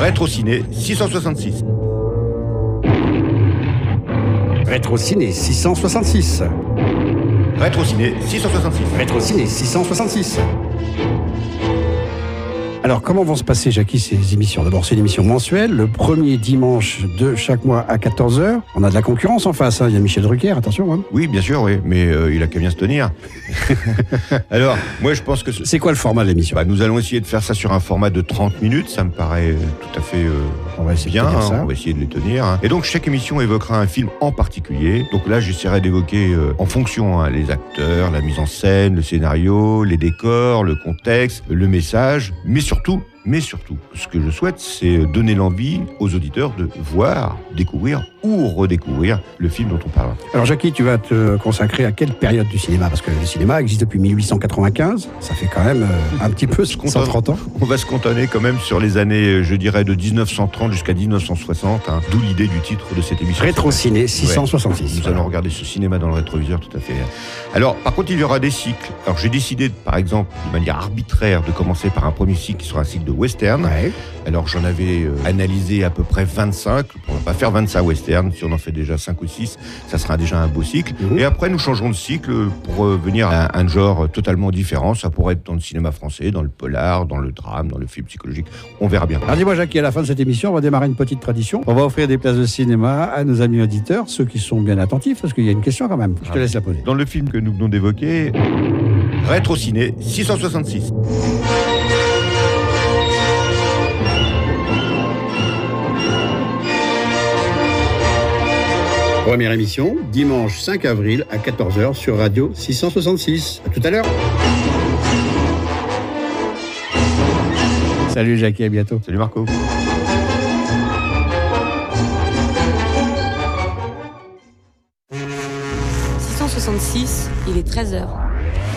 Rétro Ciné 666. Rétro Ciné 666. Rétro Ciné 666. Rétro Ciné 666. Alors, comment vont se passer, Jackie, ces émissions? D'abord, c'est une émission mensuelle, le premier dimanche de chaque mois à 14h. On a de la concurrence en face, hein. Il y a Michel Drucker, attention. Hein. Oui, bien sûr, oui, mais il a qu'à bien se tenir. Alors, moi, je pense que... C'est quoi le format de l'émission? Nous allons essayer de faire ça sur un format de 30 minutes, ça me paraît tout à fait on va essayer bien, de tenir ça. On va essayer de les tenir. Hein. Et donc, chaque émission évoquera un film en particulier. Donc là, j'essaierai d'évoquer en fonction les acteurs, la mise en scène, le scénario, les décors, le contexte, le message, mais surtout, ce que je souhaite, c'est donner l'envie aux auditeurs de voir, découvrir ou redécouvrir le film dont on parle. Alors Jackie, tu vas te consacrer à quelle période du cinéma? Parce que le cinéma existe depuis 1895, ça fait quand même un petit peu 130 ans. On va se cantonner quand même sur les années, je dirais, de 1930 jusqu'à 1960, hein, d'où l'idée du titre de cette émission. Rétro Ciné 666. Nous allons regarder ce cinéma dans le rétroviseur, tout à fait. Alors, par contre, il y aura des cycles. Alors, j'ai décidé, par exemple, de manière arbitraire, de commencer par un premier cycle qui sera un cycle de western. Ouais. Alors, j'en avais analysé à peu près 25. On va pas faire 25 westerns. Si on en fait déjà 5 ou 6, ça sera déjà un beau cycle. Et après, nous changerons de cycle pour venir à un genre totalement différent. Ça pourrait être dans le cinéma français, dans le polar, dans le drame, dans le film psychologique. On verra bien. Alors dis-moi, Jackie, à la fin de cette émission, on va démarrer une petite tradition. On va offrir des places de cinéma à nos amis auditeurs, ceux qui sont bien attentifs, parce qu'il y a une question quand même. Je te laisse la poser. Dans le film que nous venons d'évoquer, Rétro Ciné 666. Première émission, dimanche 5 avril à 14h sur Radio 666. À tout à l'heure. Salut Jackie, à bientôt. Salut Marco. 666, il est 13h.